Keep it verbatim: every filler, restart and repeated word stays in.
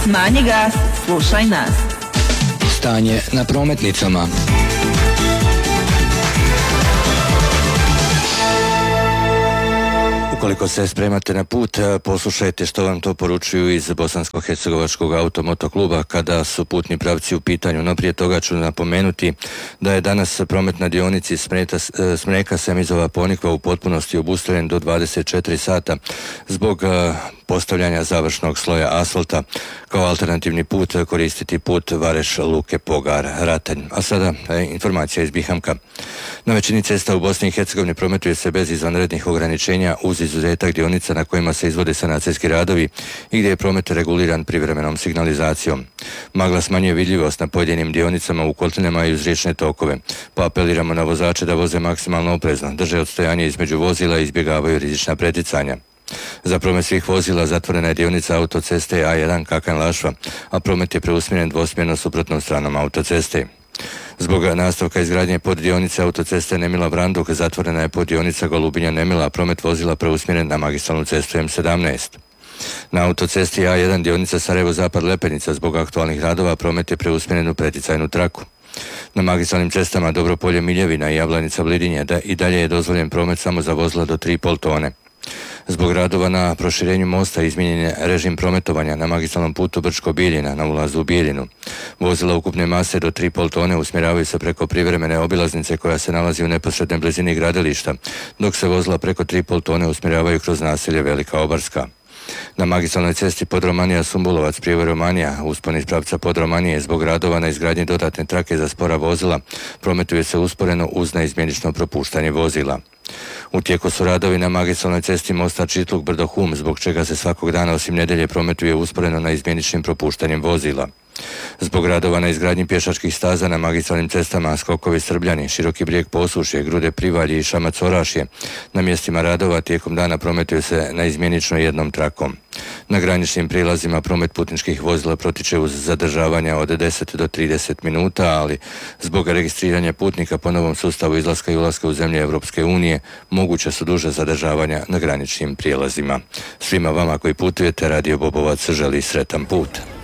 Smanji gas, slušaj nas. Stanje na prometnicama. Ukoliko se spremate na put, poslušajte što vam to poručuju iz Bosansko-hercegovačkog automotokluba kada su putni pravci u pitanju. No prije toga ću napomenuti da je danas promet na dionici Smreka Semizova Ponikva u potpunosti obustavljen do dvadeset četiri sata zbog postavljanja završnog sloja asfalta. Kao alternativni put koristiti put Vareš Luke Pogar Ratanj. A sada e, informacija iz Bihamka. Na većini cesta u Bosni i Hercegovini prometuje se bez izvanrednih ograničenja uz izuzetak dionica na kojima se izvode sanacijski radovi i gdje je promet reguliran privremenom signalizacijom. Magla smanjuje vidljivost na pojedinim dionicama u kotlinama i uz riječne tokove, pa apeliramo na vozače da voze maksimalno oprezno, drže odstojanje između vozila i izbjegavaju rizična preticanja. Za promet svih vozila zatvorena je dionica autoceste A jedan Kakan-Lašva, a promet je preusmjeren dvosmjerno suprotnom stranom autoceste. Zbog nastavka izgradnje poddionice autoceste Nemila-Branduk zatvorena je poddionica Golubinja-Nemila, a promet vozila preusmjeren na magistralnu cestu M sedamnaest. Na autocesti A jedan dionica Sarajevo-Zapad-Lepenica zbog aktualnih radova promet je preusmjeren u preticajnu traku. Na magistralnim cestama Dobropolje-Miljevina i Jablanica-Blidinje da i dalje je dozvoljen promet samo za vozila do tri i pol tone. Zbog radova na proširenju mosta izmijenjen je režim prometovanja na magistralnom putu Brčko-Bijeljina na ulazu u Bijeljinu. Vozila ukupne mase do tri i pol tone usmjeravaju se preko privremene obilaznice koja se nalazi u neposrednoj blizini gradilišta, dok se vozila preko tri i pol tone usmjeravaju kroz naselje Velika Obarska. Na magistralnoj cesti Podromanija-Sumbulovac prijevo Romanija, uspon iz pravca Podromanije zbog radova na izgradnji dodatne trake za spora vozila, prometuje se usporeno uz neizmjenično propuštanje vozila. U tijeku su radovi na magistralnoj cesti mosta Čitluk Brdo-Hum, zbog čega se svakog dana osim nedjelje prometuje usporeno na izmjeničnim propuštanjem vozila. Zbog radova na izgradnji pješačkih staza na magistralnim cestama Skokovi Srbljani, Široki Brijeg Posušje, Grude Privalji i Šamac Orašje, na mjestima radova tijekom dana prometuje se na izmjenično jednom trakom. Na graničnim prilazima promet putničkih vozila protiče uz zadržavanja od deset do trideset minuta, ali zbog registriranja putnika po novom sustavu izlaska i ulaska u zemlje Europske unije moguće su duže zadržavanja na graničnim prijelazima. Svima vama koji putujete, Radio Bobovac želi sretan put.